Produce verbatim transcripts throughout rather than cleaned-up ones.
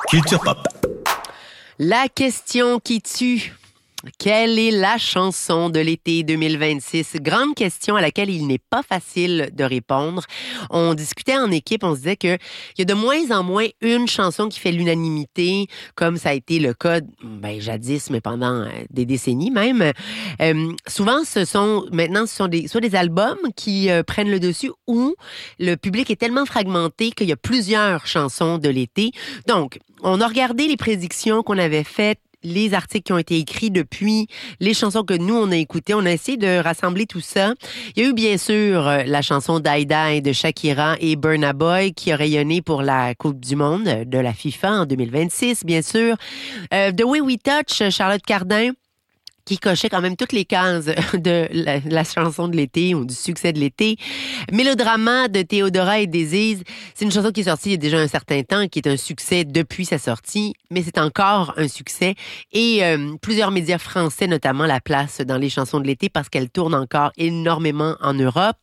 Culture Pop. La question qui tue. Quelle est la chanson de l'été deux mille vingt-six? Grande question à laquelle il n'est pas facile de répondre. On discutait en équipe, on se disait qu'il y a de moins en moins une chanson qui fait l'unanimité, comme ça a été le cas ben, jadis, mais pendant des décennies même. Euh, souvent, ce sont maintenant ce sont des, soit des albums qui euh, prennent le dessus ou le public est tellement fragmenté qu'il y a plusieurs chansons de l'été. Donc, on a regardé les prédictions qu'on avait faites, les articles qui ont été écrits depuis, les chansons que nous, on a écoutées. On a essayé de rassembler tout ça. Il y a eu bien sûr la chanson Die Die de Shakira et Burna Boy qui a rayonné pour la Coupe du Monde de la FIFA en deux mille vingt-six, bien sûr. Euh, The Way We Touch, Charlotte Cardin, qui cochait quand même toutes les cases de la, la chanson de l'été ou du succès de l'été. Mélodrama de Théodora et Désise, c'est une chanson qui est sortie il y a déjà un certain temps, qui est un succès depuis sa sortie, mais c'est encore un succès. Et euh, plusieurs médias français, notamment, la placent dans les chansons de l'été parce qu'elle tourne encore énormément en Europe.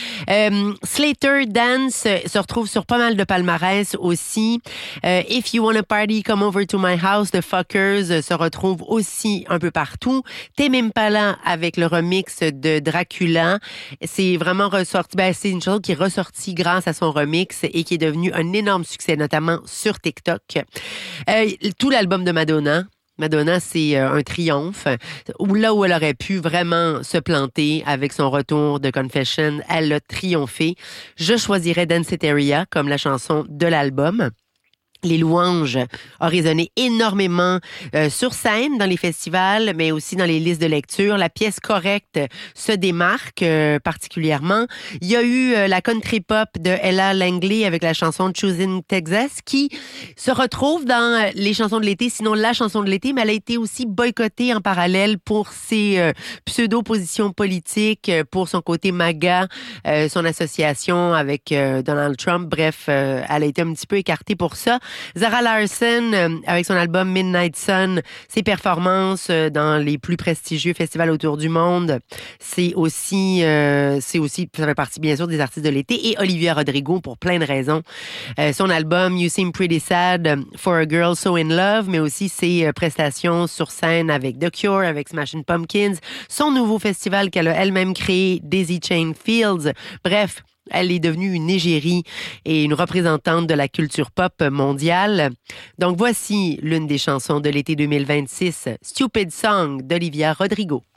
Euh, Slater Dance se retrouve sur pas mal de palmarès aussi. Euh, If You Wanna Party, Come Over to My House, The Fuckers se retrouve aussi un peu partout. Tame Impala avec le remix de Dracula, c'est vraiment ressorti, ben c'est une chanson qui est ressortie grâce à son remix et qui est devenu un énorme succès, notamment sur TikTok. Euh, tout l'album de Madonna. Madonna, c'est euh, un triomphe. Là où elle aurait pu vraiment se planter avec son retour de Confession, elle a triomphé. Je choisirais Danceteria comme la chanson de l'album. Les louanges ont résonné énormément euh, sur scène, dans les festivals, mais aussi dans les listes de lecture. La pièce correcte se démarque euh, particulièrement. Il y a eu euh, la country pop de Ella Langley avec la chanson Choosing Texas qui se retrouve dans les chansons de l'été, sinon la chanson de l'été, mais elle a été aussi boycottée en parallèle pour ses euh, pseudo-positions politiques, pour son côté MAGA, euh, son association avec euh, Donald Trump. Bref, euh, elle a été un petit peu écartée pour ça. Zara Larsson, euh, avec son album Midnight Sun, ses performances euh, dans les plus prestigieux festivals autour du monde, c'est aussi, euh, c'est aussi, ça fait partie bien sûr des artistes de l'été. Et Olivia Rodrigo, pour plein de raisons. Euh, son album You Seem Pretty Sad for a Girl So in Love, mais aussi ses euh, prestations sur scène avec The Cure, avec Smashing Pumpkins, son nouveau festival qu'elle a elle-même créé, Daisy Chain Fields. Bref, elle est devenue une égérie et une représentante de la culture pop mondiale. Donc voici l'une des chansons de l'été deux mille vingt-six, Stupid Song d'Olivia Rodrigo.